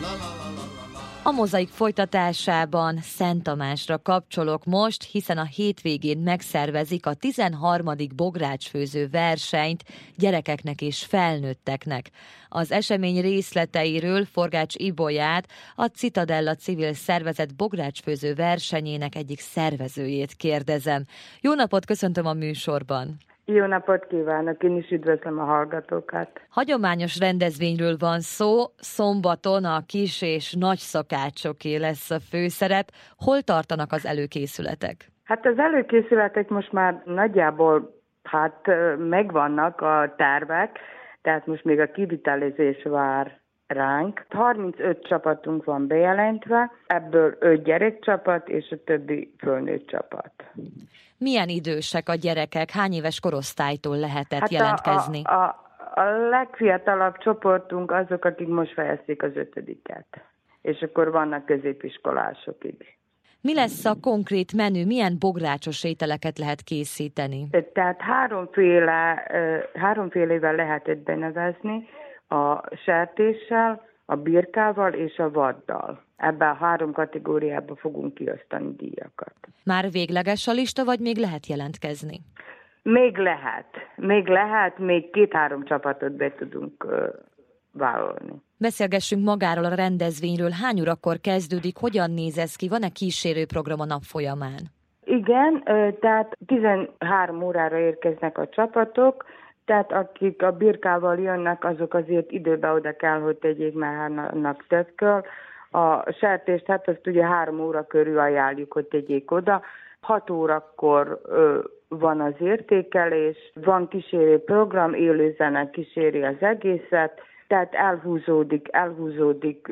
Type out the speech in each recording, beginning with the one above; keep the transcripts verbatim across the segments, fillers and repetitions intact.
A Mozaik folytatásában Szent Tamásra kapcsolok most, hiszen a hétvégén megszervezik a tizenharmadik bográcsfőző versenyt gyerekeknek és felnőtteknek. Az esemény részleteiről Forgács Ibolyát, a Citadella civil szervezet bográcsfőző versenyének egyik szervezőjét kérdezem. Jó napot, köszöntöm a műsorban! Jó napot kívánok, én is üdvözlöm a hallgatókat. Hagyományos rendezvényről van szó, szombaton a kis és nagy szakácsoké lesz a főszerep. Hol tartanak az előkészületek? Hát az előkészületek most már nagyjából hát megvannak a tervek, tehát most még a kivitelezés vár ránk. harmincöt csapatunk van bejelentve, ebből öt gyerekcsapat és a többi fölnőtt csapat. Milyen idősek a gyerekek? Hány éves korosztálytól lehetett hát jelentkezni? A, a, a legfiatalabb csoportunk azok, akik most fejezték az ötödiket. És akkor vannak középiskolások így. Mi lesz a konkrét menü? Milyen bográcsos ételeket lehet készíteni? Tehát háromféle, háromfélevel lehetett benevezni, a sertéssel, a birkával és a vaddal. Ebben a három kategóriában fogunk kiosztani díjakat. Már végleges a lista, vagy még lehet jelentkezni? Még lehet. Még lehet, még két-három csapatot be tudunk uh, vállalni. Beszélgessünk magáról a rendezvényről. Hány órakor kezdődik, hogyan néz ez ki? Van-e kísérőprogram a nap folyamán? Igen, tehát tizenhárom órára érkeznek a csapatok, tehát akik a birkával jönnek, azok azért időben oda kell, hogy tegyék, mert annak több kell. A sertést, hát azt ugye három óra körül ajánljuk, hogy tegyék oda. Hat órakor ö, van az értékelés, van kísérő program, élő zene kíséri az egészet, tehát elhúzódik, elhúzódik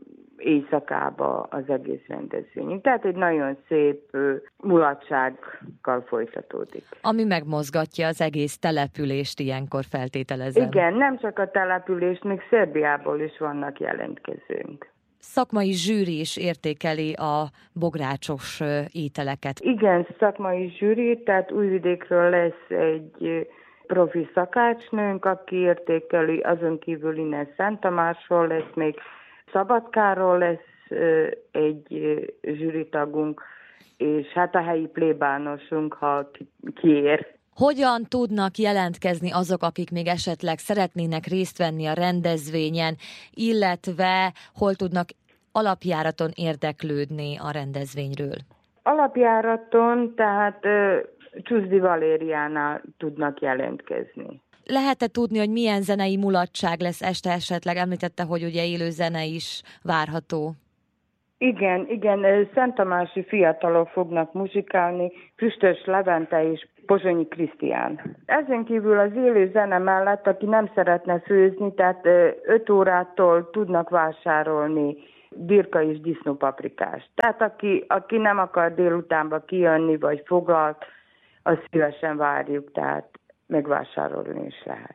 éjszakába az egész rendezvény. Tehát egy nagyon szép ö, mulatsággal folytatódik. Ami megmozgatja az egész települést, ilyenkor feltételezem. Igen, nem csak a települést, még Szerbiából is vannak jelentkezőnk. Szakmai zsűri is értékeli a bográcsos ételeket. Igen, szakmai zsűri, tehát Újvidékről lesz egy profi szakácsnőnk, aki értékeli, azon kívül innen Szent Tamásról lesz, még Szabadkáról lesz egy zsűritagunk, és hát a helyi plébánosunk, ha kiér. Hogyan tudnak jelentkezni azok, akik még esetleg szeretnének részt venni a rendezvényen, illetve hol tudnak alapjáraton érdeklődni a rendezvényről? Alapjáraton, tehát Csuzdi Valériánál tudnak jelentkezni. Lehet-e tudni, hogy milyen zenei mulatság lesz este esetleg? Említette, hogy ugye élő zene is várható. Igen, igen, Szent Tamási fiatalok fognak muzsikálni, Füstös Levente és Pozsonyi Krisztián. Ezen kívül az élő zene mellett, aki nem szeretne főzni, tehát öt órától tudnak vásárolni birka és disznópaprikást. Tehát aki, aki nem akar délutánba kijönni, vagy foglalt, azt szívesen várjuk, tehát megvásárolni is lehet.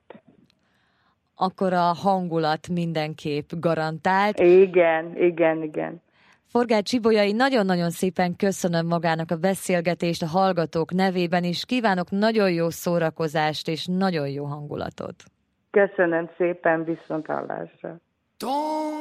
Akkor a hangulat mindenképp garantált. Igen, igen, igen. Forgács Ibolyai, nagyon-nagyon szépen köszönöm magának a beszélgetést a hallgatók nevében is. Kívánok nagyon jó szórakozást és nagyon jó hangulatot. Köszönöm szépen, viszonthallásra.